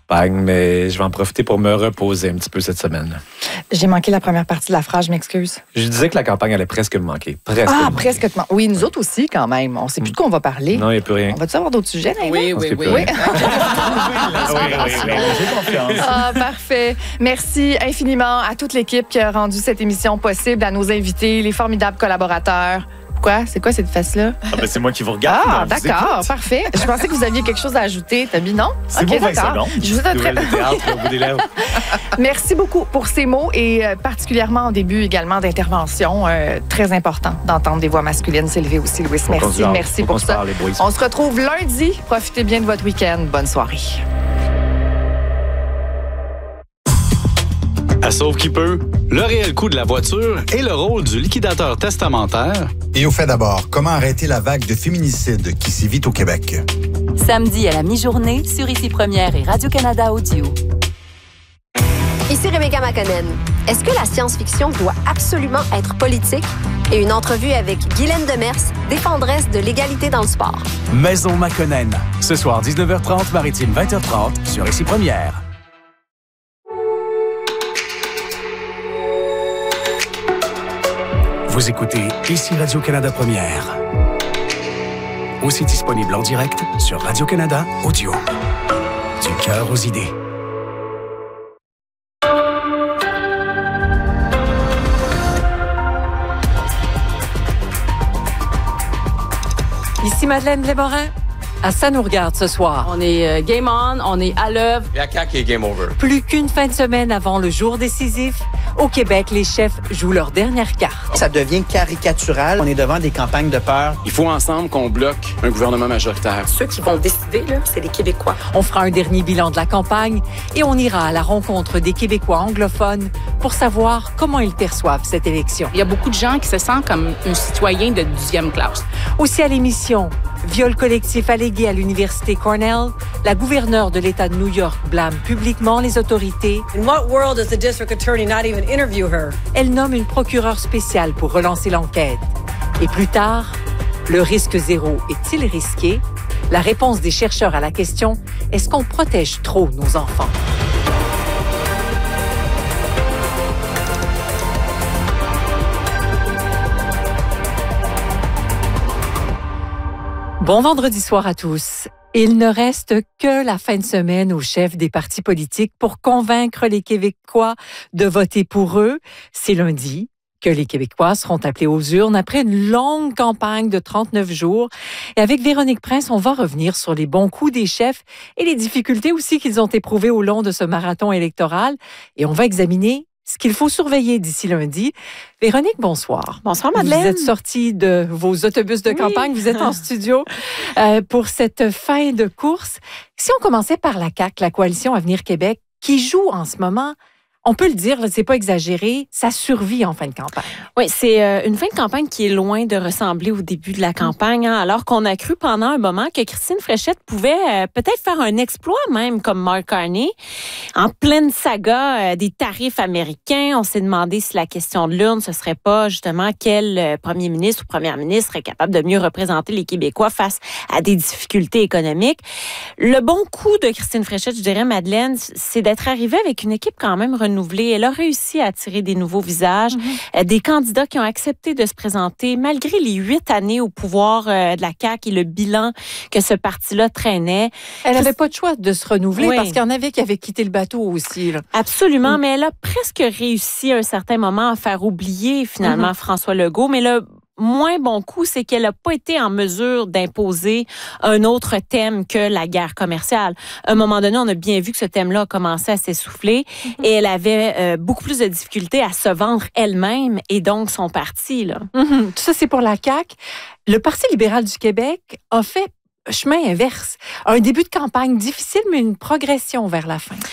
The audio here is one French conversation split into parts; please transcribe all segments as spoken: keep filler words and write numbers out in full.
campagne, mais je vais en profiter pour me reposer un petit peu cette semaine. J'ai manqué la première partie de la phrase, je m'excuse. Je disais que la campagne allait presque me manquer. Presque ah, me manquer. presque. te man- Oui, nous autres aussi, quand même. On ne sait plus de quoi on va parler. Non, il n'y a plus rien. On va-tu avoir d'autres sujets, Naïma? Oui, On oui, sait oui. plus rien. oui, oui, oui, j'ai confiance. Ah, parfait. Merci infiniment à toute l'équipe qui a rendu cette émission possible, à nos invités, les formidables collaborateurs. Quoi? C'est quoi cette face-là? Ah ben, c'est moi qui vous regarde. Ah, je vous d'accord, écoute. parfait. Je pensais que vous aviez quelque chose à ajouter, Tabi, non? C'est Ok, bon, vingt d'accord. secondes. Je vous ai très... Nouvelle de théâtre au bout des lèvres. Merci beaucoup pour ces mots et euh, particulièrement en début également d'intervention. Euh, très important d'entendre des voix masculines s'élever aussi, Louis. Faut qu'on Merci, se parle. merci Faut pour qu'on se ça. parle, les boys. On se retrouve lundi. Profitez bien de votre week-end. Bonne soirée. À Sauve qui peut, le réel coût de la voiture et le rôle du liquidateur testamentaire. Et au fait d'abord, comment arrêter la vague de féminicides qui sévit au Québec? Samedi à la mi-journée sur Ici Première et Radio-Canada Audio. Ici Rebecca McConnell. Est-ce que la science-fiction doit absolument être politique? Et une entrevue avec Guylaine Demers, défendresse de l'égalité dans le sport. Maison Maconnen. Ce soir, dix-neuf heures trente, Maritime vingt heures trente, sur Ici Première. Vous écoutez Ici Radio-Canada Première. Aussi disponible en direct sur Radio-Canada Audio. Du cœur aux idées. Ici Madeleine Lémorin. À ça nous regarde ce soir. On est euh, game on, on est à l'œuvre. La C A Q est game over. Plus qu'une fin de semaine avant le jour décisif, au Québec, les chefs jouent leur dernière carte. Ça devient caricatural. On est devant des campagnes de peur. Il faut ensemble qu'on bloque un gouvernement majoritaire. Ceux qui vont décider, là, c'est les Québécois. On fera un dernier bilan de la campagne et on ira à la rencontre des Québécois anglophones pour savoir comment ils perçoivent cette élection. Il y a beaucoup de gens qui se sentent comme un citoyen de douzième classe. Aussi à l'émission, viol collectif allégué à l'université Cornell, la gouverneure de l'État de New York blâme publiquement les autorités. In what world does the district attorney not even interview her? Elle nomme une procureure spéciale pour relancer l'enquête. Et plus tard, le risque zéro est-il risqué? La réponse des chercheurs à la question, est-ce qu'on protège trop nos enfants? Bon vendredi soir à tous. Il ne reste que la fin de semaine aux chefs des partis politiques pour convaincre les Québécois de voter pour eux. C'est lundi que les Québécois seront appelés aux urnes après une longue campagne de trente-neuf jours. Et avec Véronique Prince, on va revenir sur les bons coups des chefs et les difficultés aussi qu'ils ont éprouvées au long de ce marathon électoral. Et on va examiner ce qu'il faut surveiller d'ici lundi. Véronique, bonsoir. Bonsoir, Madeleine. Vous êtes sortie de vos autobus de Oui. campagne, vous êtes en studio euh, pour cette fin de course. Si on commençait par la C A Q, la Coalition Avenir Québec, qui joue en ce moment, on peut le dire, c'est pas exagéré, ça survit en fin de campagne. Oui, c'est euh, une fin de campagne qui est loin de ressembler au début de la campagne, hein, alors qu'on a cru pendant un moment que Christine Fréchette pouvait euh, peut-être faire un exploit même comme Mark Carney. En pleine saga euh, des tarifs américains, on s'est demandé si la question de l'urne, ce serait pas justement quel euh, premier ministre ou première ministre serait capable de mieux représenter les Québécois face à des difficultés économiques. Le bon coup de Christine Fréchette, je dirais, Madeleine, c'est d'être arrivée avec une équipe quand même renouvelée. Elle a réussi à attirer des nouveaux visages, mm-hmm. des candidats qui ont accepté de se présenter malgré les huit années au pouvoir euh, de la C A Q et le bilan que ce parti-là traînait. Elle n'avait pas de choix de se renouveler oui. parce qu'il y en avait qui avaient quitté le bateau aussi. Là. Absolument, mm. mais elle a presque réussi à un certain moment à faire oublier finalement mm-hmm. François Legault, mais le moins bon coup, c'est qu'elle n'a pas été en mesure d'imposer un autre thème que la guerre commerciale. À un moment donné, on a bien vu que ce thème-là a commencé à s'essouffler mm-hmm. et elle avait euh, beaucoup plus de difficultés à se vendre elle-même et donc son parti. Là. Mm-hmm. Tout ça, c'est pour la C A Q. Le Parti libéral du Québec a fait chemin inverse. Un début de campagne difficile, mais une progression vers la fin.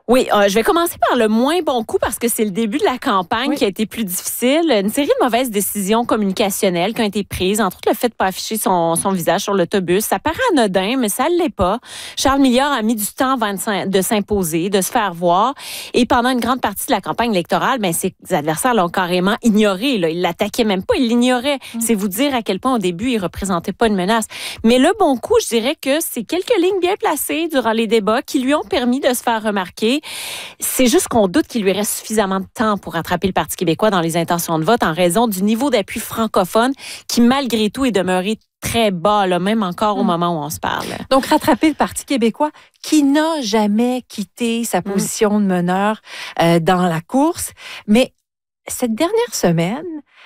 Oui, euh, je vais commencer par le moins bon coup parce que c'est le début de la campagne oui. qui a été plus difficile. Une série de mauvaises décisions communicationnelles qui ont été prises, entre autres le fait de ne pas afficher son, son visage sur l'autobus. Ça paraît anodin, mais ça ne l'est pas. Charles Milliard a mis du temps avant de s'imposer, de se faire voir. Et pendant une grande partie de la campagne électorale, ben, ses adversaires l'ont carrément ignoré. Là. Ils ne l'attaquaient même pas, ils l'ignoraient. Mmh. C'est vous dire à quel point au début, il ne représentait pas une menace. Mais le bon coup, je dirais que c'est quelques lignes bien placées durant les débats qui lui ont permis de se faire remarquer. C'est juste qu'on doute qu'il lui reste suffisamment de temps pour rattraper le Parti québécois dans les intentions de vote en raison du niveau d'appui francophone qui, malgré tout, est demeuré très bas, là, même encore au mmh. moment où on se parle. Donc, rattraper le Parti québécois qui n'a jamais quitté sa position mmh. de meneur euh, dans la course. Mais cette dernière semaine,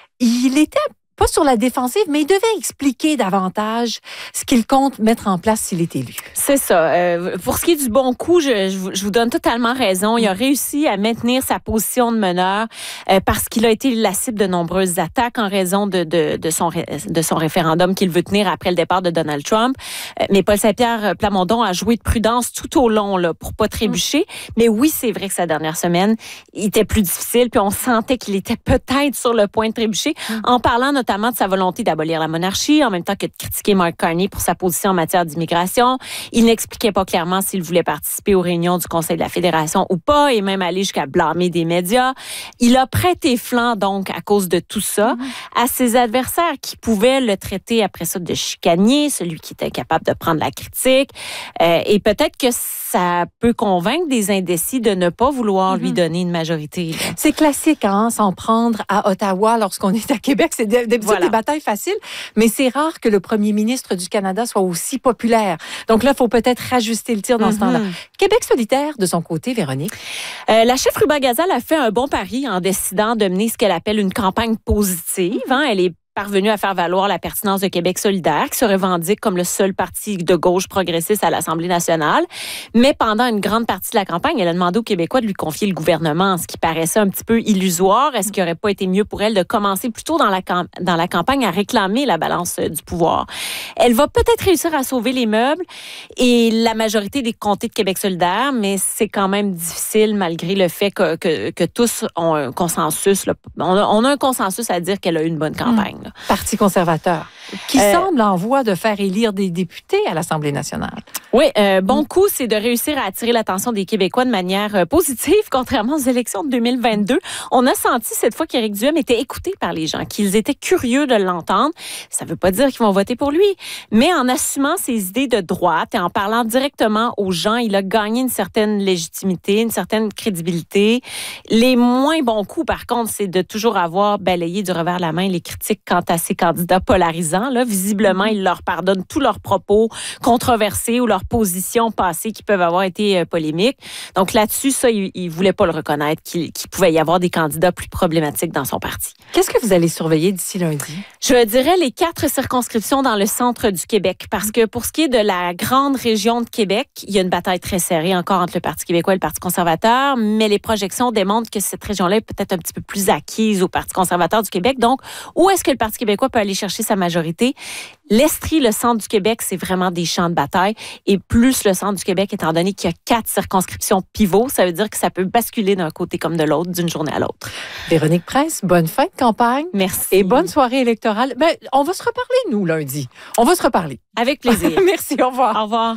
il était pas sur la défensive, mais il devait expliquer davantage ce qu'il compte mettre en place s'il est élu. C'est ça. Euh, pour ce qui est du bon coup, je, je, vous, je vous donne totalement raison. Il a réussi à maintenir sa position de meneur euh, parce qu'il a été la cible de nombreuses attaques en raison de, de, de, son, de son référendum qu'il veut tenir après le départ de Donald Trump. Euh, mais Paul Saint-Pierre Plamondon a joué de prudence tout au long là, pour pas trébucher. Mm. Mais oui, c'est vrai que sa dernière semaine, il était plus difficile, puis on sentait qu'il était peut-être sur le point de trébucher mm. en parlant notamment de sa volonté d'abolir la monarchie, en même temps que de critiquer Mark Carney pour sa position en matière d'immigration. Il n'expliquait pas clairement s'il voulait participer aux réunions du Conseil de la Fédération ou pas, et même aller jusqu'à blâmer des médias. Il a prêté flanc, donc, à cause de tout ça, mm-hmm. à ses adversaires qui pouvaient le traiter après ça de chicanier, celui qui était capable de prendre la critique. Euh, et peut-être que ça peut convaincre des indécis de ne pas vouloir mm-hmm. lui donner une majorité. Là. C'est classique, hein, s'en prendre à Ottawa lorsqu'on est à Québec. C'est des, des, voilà. des batailles faciles, mais c'est rare que le premier ministre du Canada soit aussi populaire. Donc là, il faut peut-être rajuster le tir dans mm-hmm. ce temps-là. Québec solitaire, de son côté, Véronique? Euh, la chef Ruba Gazal a fait un bon pari en décidant de mener ce qu'elle appelle une campagne positive. Hein. Elle est parvenu à faire valoir la pertinence de Québec solidaire, qui se revendique comme le seul parti de gauche progressiste à l'Assemblée nationale. Mais pendant une grande partie de la campagne, elle a demandé aux Québécois de lui confier le gouvernement, ce qui paraissait un petit peu illusoire. Est-ce qu'il n'aurait pas été mieux pour elle de commencer plutôt dans la, cam- dans la campagne à réclamer la balance euh, du pouvoir? Elle va peut-être réussir à sauver les meubles et la majorité des comtés de Québec solidaire, mais c'est quand même difficile malgré le fait que, que, que tous ont un consensus. Là. On, a, on a un consensus à dire qu'elle a eu une bonne campagne. Mmh. Parti conservateur, qui euh, semble en voie de faire élire des députés à l'Assemblée nationale. Oui, euh, bon coup, c'est de réussir à attirer l'attention des Québécois de manière euh, positive, contrairement aux élections de deux mille vingt-deux. On a senti cette fois qu'Éric Duhem était écouté par les gens, qu'ils étaient curieux de l'entendre. Ça ne veut pas dire qu'ils vont voter pour lui, mais en assumant ses idées de droite et en parlant directement aux gens, il a gagné une certaine légitimité, une certaine crédibilité. Les moins bons coups, par contre, c'est de toujours avoir balayé du revers de la main les critiques quant à ces candidats polarisants. Là, visiblement, il leur pardonne tous leurs propos controversés ou leurs positions passées qui peuvent avoir été euh, polémiques. Donc là-dessus, ça, il ne voulait pas le reconnaître, qu'il, qu'il pouvait y avoir des candidats plus problématiques dans son parti. Qu'est-ce que vous allez surveiller d'ici lundi? Je dirais les quatre circonscriptions dans le centre du Québec, parce que pour ce qui est de la grande région de Québec, il y a une bataille très serrée encore entre le Parti québécois et le Parti conservateur, mais les projections démontrent que cette région-là est peut-être un petit peu plus acquise au Parti conservateur du Québec. Donc, où est-ce que le Parti québécois peut aller chercher sa majorité? L'Estrie, le centre du Québec, c'est vraiment des champs de bataille. Et plus le centre du Québec, étant donné qu'il y a quatre circonscriptions pivots, ça veut dire que ça peut basculer d'un côté comme de l'autre, d'une journée à l'autre. Véronique Prince, bonne fin de campagne. Merci. Et bonne soirée électorale. Ben, on va se reparler, nous, lundi. On va se reparler. Avec plaisir. Merci, au revoir. Au revoir.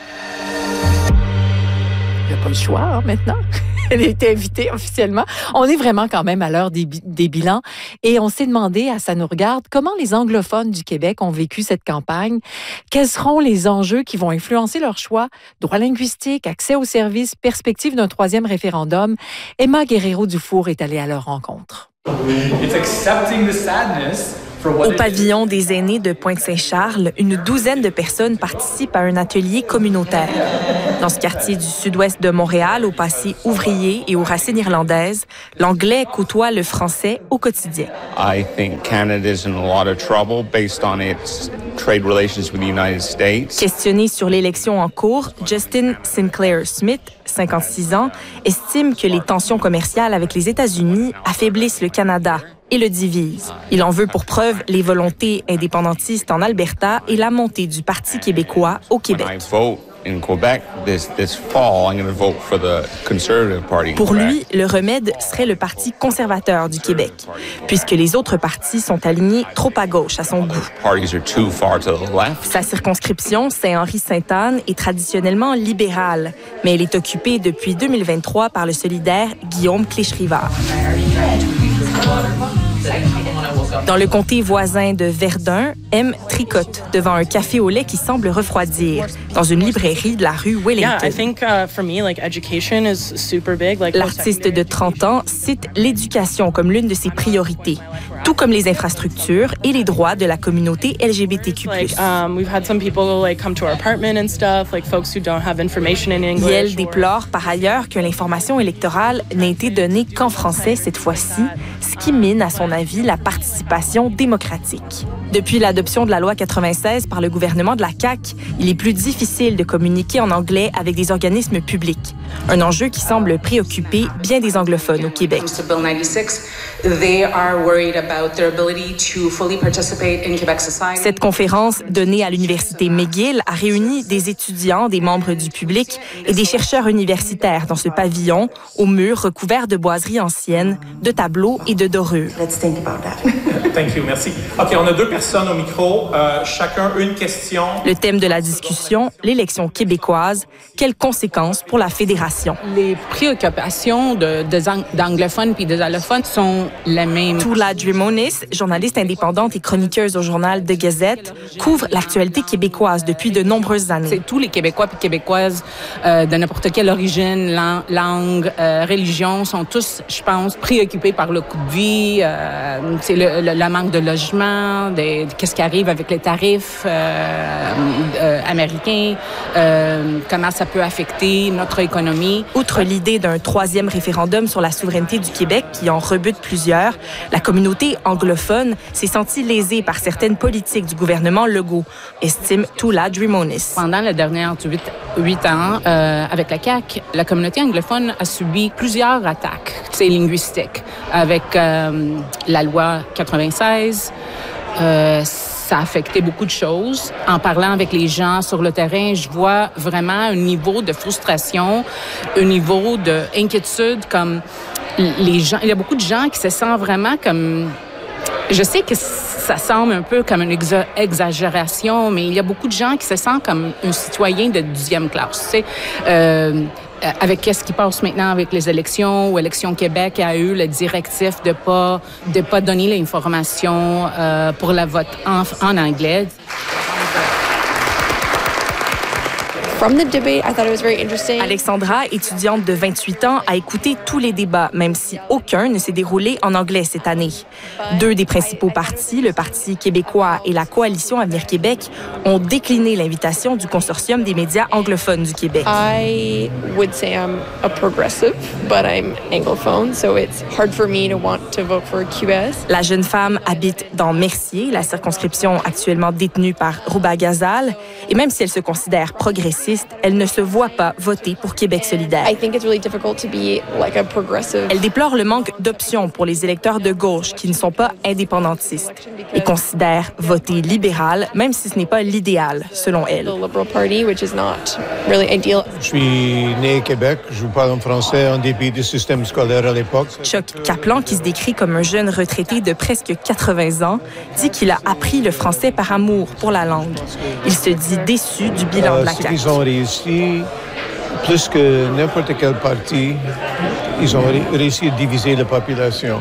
Il n'y a pas le choix, hein, maintenant. Elle a été invitée officiellement. On est vraiment quand même à l'heure des, des bilans et on s'est demandé, à Ça nous regarde, comment les anglophones du Québec ont vécu cette campagne. Quels seront les enjeux qui vont influencer leur choix? Droit linguistique, accès aux services, perspective d'un troisième référendum. Emma Guerrero-Dufour est allée à leur rencontre. It's accepting the sadness. Au pavillon des aînés de Pointe-Saint-Charles, une douzaine de personnes participent à un atelier communautaire. Dans ce quartier du sud-ouest de Montréal, au passé ouvrier et aux racines irlandaises, l'anglais côtoie le français au quotidien. I think Canada is in a lot of trouble based on its trade relations with the United States. Questionné sur l'élection en cours, Justin Sinclair Smith, cinquante-six ans, estime que les tensions commerciales avec les États-Unis affaiblissent le Canada et le divise. Il en veut pour preuve les volontés indépendantistes en Alberta et la montée du Parti québécois au Québec. in Quebec this this fall, I'm going to vote for the Conservative Party. Pour lui, le remède serait le Parti conservateur du Québec, puisque les autres partis sont alignés trop à gauche à son goût. Parties are too far to the left. Sa circonscription, Saint-Henri-Sainte-Anne, est traditionnellement libérale, mais elle est occupée depuis deux mille vingt-trois par le solidaire Guillaume Clich-Rivard. Dans le comté voisin de Verdun, M tricote devant un café au lait qui semble refroidir, dans une librairie de la rue Wellington. Yeah, I think uh, for me, like education is super big. Like l'artiste de trente ans cite l'éducation comme l'une de ses priorités, tout comme les infrastructures et les droits de la communauté L G B T Q plus. Like, um, we've had some people like come to our apartment and stuff, like folks who don't have information in English. Yel déplore par ailleurs que l'information électorale n'a été donnée qu'en français cette fois-ci, ce qui mine à son avis la participation démocratique. Depuis l'adoption de la loi quatre-vingt-seize par le gouvernement de la C A Q, il est plus difficile de communiquer en anglais avec des organismes publics. Un enjeu qui semble préoccuper bien des anglophones au Québec. Cette conférence, donnée à l'Université McGill, a réuni des étudiants, des membres du public et des chercheurs universitaires dans ce pavillon, aux murs recouverts de boiseries anciennes, de tableaux et de dorures. Let's think about that. Thank you, merci. OK, on a deux personnes au micro, euh, chacun une question. Le thème de la discussion, l'élection québécoise, quelles conséquences pour la fédération? Les préoccupations de, de, d'anglophones puis des allophones sont les mêmes. Tula Drimonis, journaliste indépendante et chroniqueuse au journal The Gazette, couvre l'actualité québécoise depuis de nombreuses années. C'est tous les Québécois et Québécoises euh, de n'importe quelle origine, lang, langue, euh, religion, sont tous, je pense, préoccupés par le coût de vie, euh, c'est le, le, le manque de logement, de, de qu'est-ce qui arrive avec les tarifs euh, euh, américains, euh, comment ça peut affecter notre économie. Outre l'idée d'un troisième référendum sur la souveraineté du Québec qui en rebute plusieurs, la communauté anglophone s'est sentie lésée par certaines politiques du gouvernement Legault, estime Tula Drimonis. Pendant les dernières huit ans, euh, avec la C A Q, la communauté anglophone a subi plusieurs attaques, c'est linguistique, avec euh, la loi quatre-vingt-seize. Euh, ça a affecté beaucoup de choses. En parlant avec les gens sur le terrain, je vois vraiment un niveau de frustration, un niveau d'inquiétude, comme les gens. Il y a beaucoup de gens qui se sentent vraiment comme... Je sais que ça semble un peu comme une exa- exagération, mais il y a beaucoup de gens qui se sentent comme un citoyen de deuxième classe. Tu sais, euh, avec qu'est-ce qui passe maintenant avec les élections, ou Élections Québec a eu le directif de pas de pas donner l'information euh, pour la vote en, en anglais. From the debate, I thought it was very interesting. Alexandra, étudiante de vingt-huit ans, a écouté tous les débats, même si aucun ne s'est déroulé en anglais cette année. Deux des principaux partis, le Parti québécois et la Coalition Avenir Québec, ont décliné l'invitation du Consortium des médias anglophones du Québec. I would say I'm a progressive, but I'm anglophone, so it's hard for me to want to vote for Q S. La jeune femme habite dans Mercier, la circonscription actuellement détenue par Rouba Ghazal, et même si elle se considère progressiste, elle ne se voit pas voter pour Québec solidaire. I think it's really difficult to be like a progressive. Elle déplore le manque d'options pour les électeurs de gauche qui ne sont pas indépendantistes et considère voter libéral, même si ce n'est pas l'idéal, selon elle. The Liberal Party, which is not really ideal. Je suis né au Québec, je parle en français en dépit du système scolaire à l'époque. Chuck Kaplan, qui se décrit comme un jeune retraité de presque quatre-vingts ans, dit qu'il a appris le français par amour pour la langue. Il se dit déçu du bilan euh, de la C A Q. Ils ont réussi, plus que n'importe quel parti, ils ont ré- réussi à diviser la population.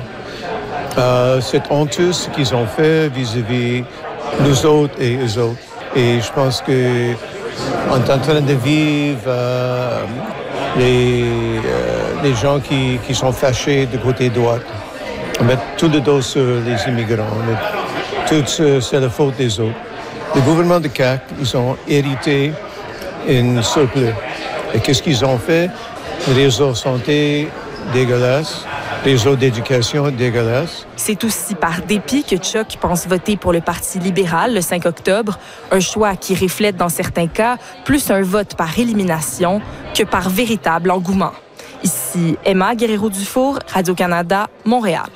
Euh, c'est honteux ce qu'ils ont fait vis-à-vis nous autres et eux autres. Et je pense que on est en train de vivre euh, les, euh, les gens qui, qui sont fâchés du côté droit. On met tout le dos sur les immigrants. Tout c'est, c'est la faute des autres. Le gouvernement de C A Q, ils ont hérité un surplus. Et qu'est-ce qu'ils ont fait? Réseau de santé dégueulasse, réseau d'éducation dégueulasse. C'est aussi par dépit que Chuck pense voter pour le Parti libéral le cinq octobre, un choix qui reflète dans certains cas plus un vote par élimination que par véritable engouement. Ici Emma Guerrero-Dufour, Radio-Canada, Montréal.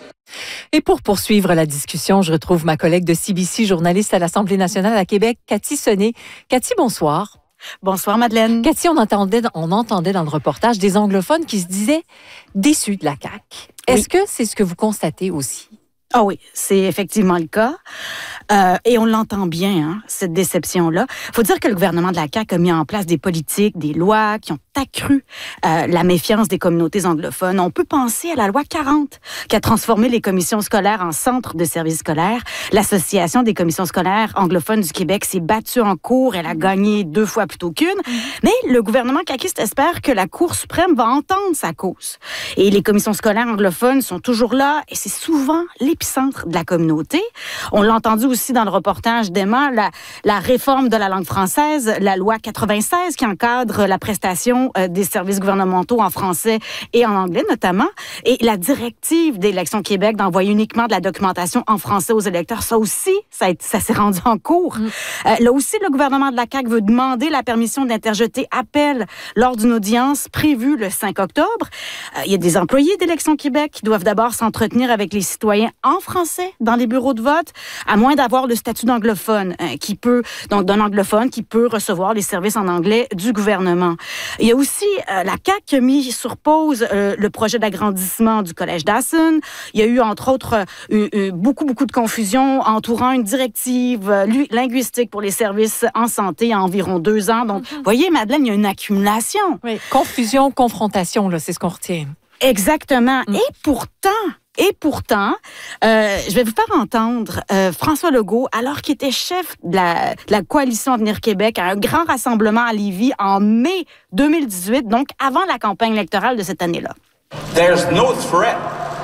Et pour poursuivre la discussion, je retrouve ma collègue de C B C, journaliste à l'Assemblée nationale à Québec, Cathy Sonnet. Cathy, bonsoir. Bonsoir, Madeleine. Cathy, on entendait, on entendait dans le reportage des anglophones qui se disaient déçus de la C A Q. Est-ce oui. que c'est ce que vous constatez aussi? Ah oui, c'est effectivement le cas. Euh, et on l'entend bien, hein, cette déception-là. Il faut dire que le gouvernement de la C A Q a mis en place des politiques, des lois qui ont accru euh, la méfiance des communautés anglophones. On peut penser à la loi quarante, qui a transformé les commissions scolaires en centres de services scolaires. L'Association des commissions scolaires anglophones du Québec s'est battue en cour. Elle a gagné deux fois plutôt qu'une. Mais le gouvernement caquiste espère que la Cour suprême va entendre sa cause. Et les commissions scolaires anglophones sont toujours là, et c'est souvent l'épicentre de la communauté. On l'a entendu aussi dans le reportage d'Emma, la, la réforme de la langue française, la loi quatre-vingt-seize qui encadre la prestation euh, des services gouvernementaux en français et en anglais notamment, et la directive d'Élections Québec d'envoyer uniquement de la documentation en français aux électeurs. Ça aussi, ça, a, ça s'est rendu en cours. Mm. Euh, là aussi, le gouvernement de la C A Q veut demander la permission d'interjeter appel lors d'une audience prévue le cinq octobre. Euh, il y a des employés d'Élections Québec qui doivent d'abord s'entretenir avec les citoyens en français dans les bureaux de vote, à moins d'avoir le statut d'anglophone, hein, qui peut, donc d'un anglophone qui peut recevoir les services en anglais du gouvernement. Il y a aussi euh, la C A Q qui a mis sur pause euh, le projet d'agrandissement du collège Dawson. Il y a eu, entre autres, euh, euh, beaucoup, beaucoup de confusion entourant une directive euh, linguistique pour les services en santé il y a environ deux ans. Donc, vous mm-hmm. voyez, Madeleine, il y a une accumulation. Oui, confusion, confrontation, là, c'est ce qu'on retient. Exactement. Mm. Et pourtant... Et pourtant, euh, je vais vous faire entendre euh, François Legault, alors qu'il était chef de la, de la coalition Avenir Québec, à un grand rassemblement à Lévis en mai deux mille dix-huit, donc avant la campagne électorale de cette année-là. There's no threat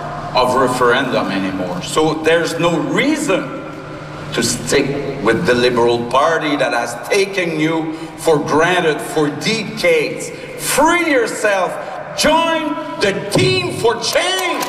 of referendum anymore, so there's no reason to stick with the Liberal Party that has taken you for granted for decades. Free yourself. Join the team for change.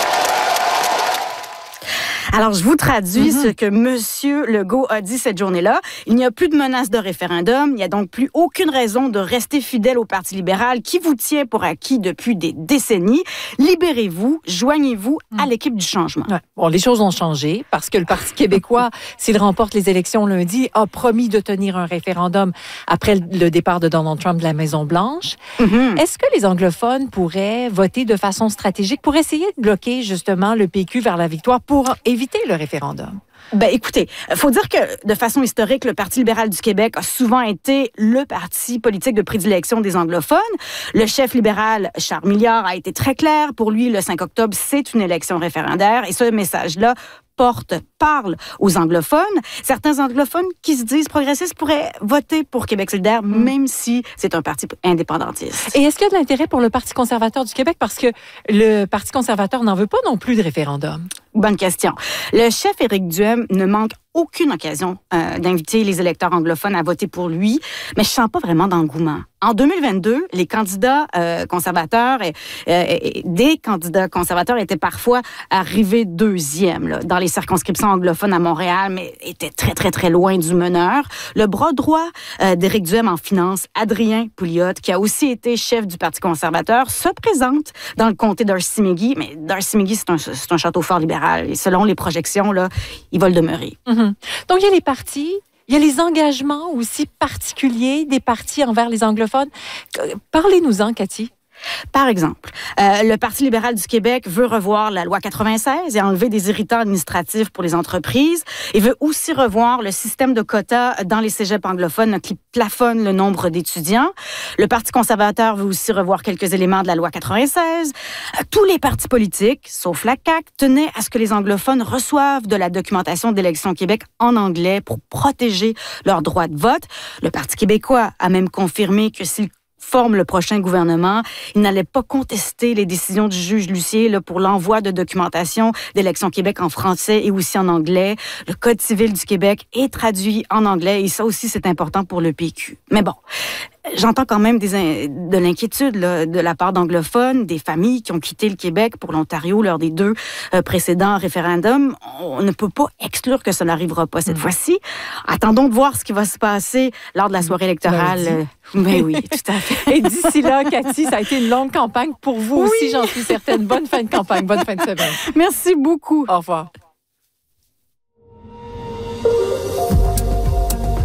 Alors, je vous traduis mm-hmm. ce que M. Legault a dit cette journée-là. Il n'y a plus de menace de référendum. Il n'y a donc plus aucune raison de rester fidèle au Parti libéral qui vous tient pour acquis depuis des décennies. Libérez-vous, joignez-vous mm. à l'équipe du changement. Ouais. Bon, les choses ont changé parce que le Parti québécois, s'il remporte les élections lundi, a promis de tenir un référendum après le départ de Donald Trump de la Maison-Blanche. Mm-hmm. Est-ce que les anglophones pourraient voter de façon stratégique pour essayer de bloquer justement le P Q vers la victoire pour éviter le référendum? Ben, écoutez, il faut dire que, de façon historique, le Parti libéral du Québec a souvent été le parti politique de prédilection des anglophones. Le chef libéral, Charles Milliard, a été très clair. Pour lui, le cinq octobre, c'est une élection référendaire. Et ce message-là porte, parle aux anglophones. Certains anglophones qui se disent progressistes pourraient voter pour Québec solidaire, mm. même si c'est un parti indépendantiste. Et est-ce qu'il y a de l'intérêt pour le Parti conservateur du Québec? Parce que le Parti conservateur n'en veut pas non plus de référendum. Bonne question. Le chef Éric Duhem ne manque aucune occasion euh, d'inviter les électeurs anglophones à voter pour lui, mais je sens pas vraiment d'engouement. En deux mille vingt-deux, les candidats euh, conservateurs, et, euh, et des candidats conservateurs étaient parfois arrivés deuxième là, dans les circonscriptions anglophones à Montréal, mais étaient très, très, très loin du meneur. Le bras droit euh, d'Éric Duhem en finance, Adrien Pouliot, qui a aussi été chef du Parti conservateur, se présente dans le comté d'Arcy-McGee, mais d'Arcy-McGee, c'est un, c'est un château fort libéral, et selon les projections, là, il va le demeurer. Mm-hmm. Donc, il y a les partis, il y a les engagements aussi particuliers des partis envers les anglophones. Parlez-nous-en, Cathy. Par exemple, euh, le Parti libéral du Québec veut revoir la loi quatre-vingt-seize et enlever des irritants administratifs pour les entreprises. Il veut aussi revoir le système de quotas dans les cégeps anglophones qui plafonne le nombre d'étudiants. Le Parti conservateur veut aussi revoir quelques éléments de la loi quatre-vingt-seize. Euh, tous les partis politiques, sauf la C A Q, tenaient à ce que les anglophones reçoivent de la documentation d'Élections Québec en anglais pour protéger leur droit de vote. Le Parti québécois a même confirmé que s'il forme le prochain gouvernement, il n'allait pas contester les décisions du juge Lucier là, pour l'envoi de documentation d'Élections Québec en français et aussi en anglais. Le Code civil du Québec est traduit en anglais et ça aussi, c'est important pour le P Q. Mais bon, j'entends quand même des, de l'inquiétude là, de la part d'anglophones, des familles qui ont quitté le Québec pour l'Ontario lors des deux euh, précédents référendums. On ne peut pas exclure que ça n'arrivera pas cette mmh. fois-ci. Attendons de voir ce qui va se passer lors de la soirée électorale. Mais oui, tout à fait. Et d'ici là, Cathy, ça a été une longue campagne pour vous oui. aussi, j'en suis certaine. Bonne fin de campagne, bonne fin de semaine. Merci beaucoup. Au revoir.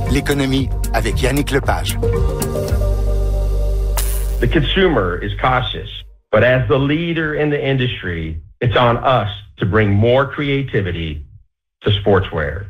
l'économie avec Yannick Lepage. The consumer is cautious, but as the leader in the industry, it's on us to bring more creativity to sportswear.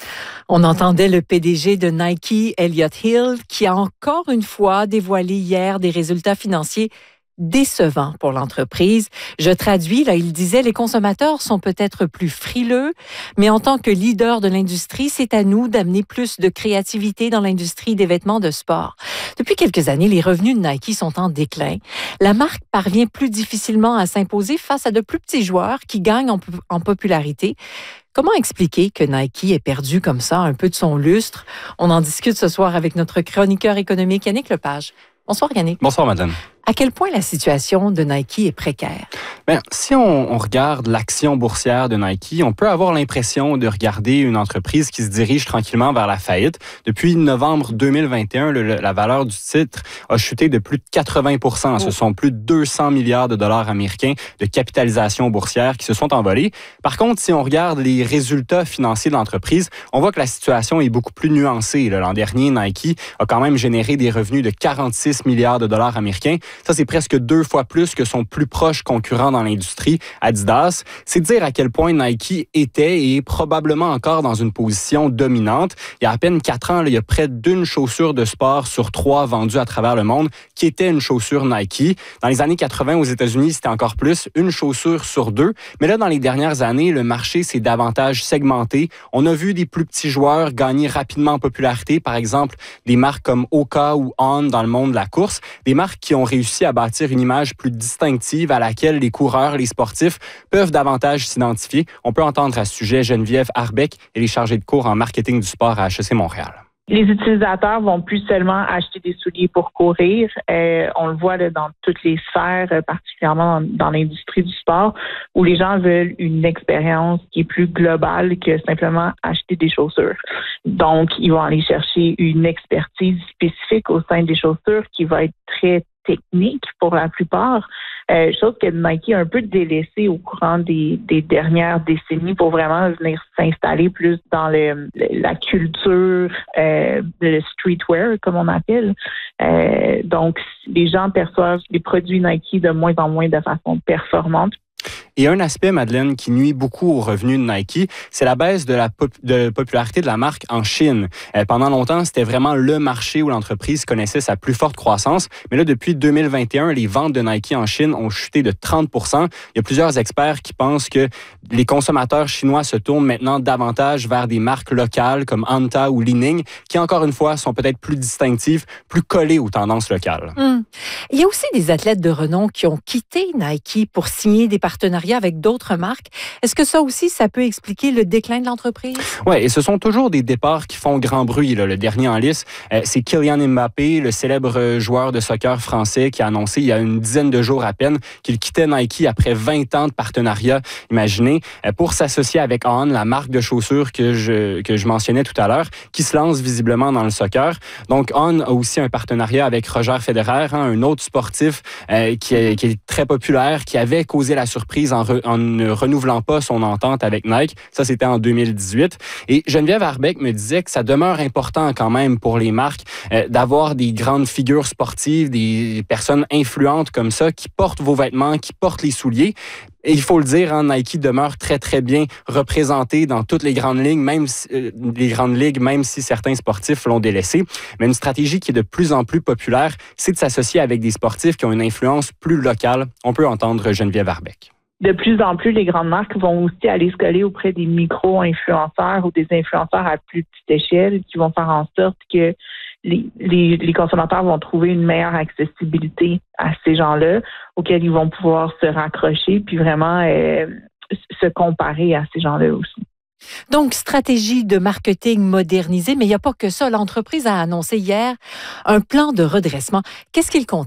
On entendait le P D G de Nike, Elliott Hill, qui a encore une fois dévoilé hier des résultats financiers décevants pour l'entreprise. Je traduis, là, il disait, les consommateurs sont peut-être plus frileux, mais en tant que leader de l'industrie, c'est à nous d'amener plus de créativité dans l'industrie des vêtements de sport. Depuis quelques années, les revenus de Nike sont en déclin. La marque parvient plus difficilement à s'imposer face à de plus petits joueurs qui gagnent en, en popularité. Comment expliquer que Nike ait perdu comme ça un peu de son lustre? On en discute ce soir avec notre chroniqueur économique Yannick Lepage. Bonsoir Yannick. Bonsoir Madeleine. À quel point la situation de Nike est précaire? Bien, si on, on regarde l'action boursière de Nike, on peut avoir l'impression de regarder une entreprise qui se dirige tranquillement vers la faillite. Depuis novembre deux mille vingt et un, le, la valeur du titre a chuté de plus de quatre-vingts pour cent. Ce sont plus de deux cents milliards de dollars américains de capitalisation boursière qui se sont envolés. Par contre, si on regarde les résultats financiers de l'entreprise, on voit que la situation est beaucoup plus nuancée. L'an dernier, Nike a quand même généré des revenus de quarante-six milliards de dollars américains. Ça, c'est presque deux fois plus que son plus proche concurrent dans l'industrie, Adidas. C'est dire à quel point Nike était et est probablement encore dans une position dominante. Il y a à peine quatre ans, là, il y a près d'une chaussure de sport sur trois vendue à travers le monde qui était une chaussure Nike. Dans les années quatre-vingts, aux États-Unis, c'était encore plus, une chaussure sur deux. Mais là, dans les dernières années, le marché s'est davantage segmenté. On a vu des plus petits joueurs gagner rapidement en popularité, par exemple des marques comme Oka ou On dans le monde de la course, des marques qui ont réussi à bâtir une image plus distinctive à laquelle les coureurs, les sportifs peuvent davantage s'identifier. On peut entendre à ce sujet Geneviève Arbeck, elle est chargée de cours en marketing du sport à H E C Montréal. Les utilisateurs vont plus seulement acheter des souliers pour courir. Euh, on le voit là, dans toutes les sphères, particulièrement dans, dans l'industrie du sport, où les gens veulent une expérience qui est plus globale que simplement acheter des chaussures. Donc, ils vont aller chercher une expertise spécifique au sein des chaussures qui va être très technique pour la plupart, euh, chose que Nike a un peu délaissé au courant des, des dernières décennies pour vraiment venir s'installer plus dans le, la culture, euh, le streetwear, comme on appelle. Euh, donc, les gens perçoivent les produits Nike de moins en moins de façon performante. Et un aspect, Madeleine, qui nuit beaucoup aux revenus de Nike, c'est la baisse de la pop- de popularité de la marque en Chine. Euh, pendant longtemps, c'était vraiment le marché où l'entreprise connaissait sa plus forte croissance. Mais là, depuis deux mille vingt et un, les ventes de Nike en Chine ont chuté de trente pour cent. Il y a plusieurs experts qui pensent que les consommateurs chinois se tournent maintenant davantage vers des marques locales comme Anta ou Li-Ning, qui, encore une fois, sont peut-être plus distinctives, plus collées aux tendances locales. Hum. Il y a aussi des athlètes de renom qui ont quitté Nike pour signer des partenariats avec d'autres marques. Est-ce que ça aussi, ça peut expliquer le déclin de l'entreprise? Oui, et ce sont toujours des départs qui font grand bruit. Là. Le dernier en liste, euh, c'est Kylian Mbappé, le célèbre joueur de soccer français qui a annoncé il y a une dizaine de jours à peine qu'il quittait Nike après vingt ans de partenariat, imaginez, euh, pour s'associer avec On, la marque de chaussures que je, que je mentionnais tout à l'heure, qui se lance visiblement dans le soccer. Donc, On a aussi un partenariat avec Roger Federer, hein, un autre sportif euh, qui, est, qui est très populaire, qui avait causé la surprise en, re, en ne renouvelant pas son entente avec Nike. Ça, c'était en deux mille dix-huit. Et Geneviève Arbeck me disait que ça demeure important quand même pour les marques euh, d'avoir des grandes figures sportives, des personnes influentes comme ça qui portent vos vêtements, qui portent les souliers. Et il faut le dire, hein, Nike demeure très, très bien représenté dans toutes les grandes ligues, même si, euh, les grandes ligues, même si certains sportifs l'ont délaissé. Mais une stratégie qui est de plus en plus populaire, c'est de s'associer avec des sportifs qui ont une influence plus locale. On peut entendre Geneviève Arbeck. De plus en plus, les grandes marques vont aussi aller se coller auprès des micro-influenceurs ou des influenceurs à plus petite échelle qui vont faire en sorte que les, les, les consommateurs vont trouver une meilleure accessibilité à ces gens-là auxquels ils vont pouvoir se raccrocher puis vraiment euh, se comparer à ces gens-là aussi. Donc, stratégie de marketing modernisée, mais il n'y a pas que ça. L'entreprise a annoncé hier un plan de redressement. Qu'est-ce qu'il contient?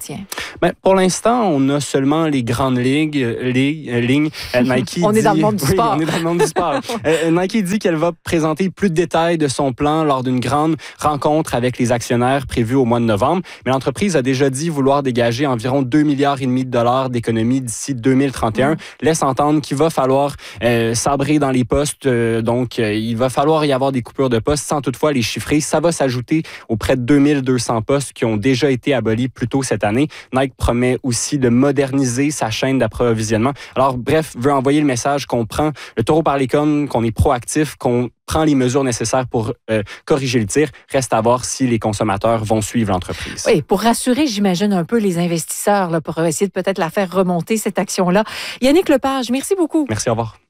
Ben, pour l'instant, on a seulement les grandes ligues. Les, euh, lignes. Euh, Nike on dit, est dans le monde du oui, sport. On est dans le monde du sport. euh, Nike dit qu'elle va présenter plus de détails de son plan lors d'une grande rencontre avec les actionnaires prévue au mois de novembre. Mais l'entreprise a déjà dit vouloir dégager environ deux milliards et demi de dollars d'économies d'ici deux mille trente et un. Mmh. Laisse entendre qu'il va falloir euh, sabrer dans les postes. Euh, donc, euh, il va falloir y avoir des coupures de postes sans toutefois les chiffrer. Ça va s'ajouter aux près de deux mille deux cents postes qui ont déjà été abolis plus tôt cette année. Nike promet aussi de moderniser sa chaîne d'approvisionnement. Alors, bref, veut envoyer le message qu'on prend le taureau par les cornes, qu'on est proactif, qu'on prend les mesures nécessaires pour euh, corriger le tir. Reste à voir si les consommateurs vont suivre l'entreprise. Oui, pour rassurer, j'imagine, un peu les investisseurs, là, pour essayer de peut-être la faire remonter, cette action-là. Yannick Lepage, merci beaucoup. Merci, au revoir.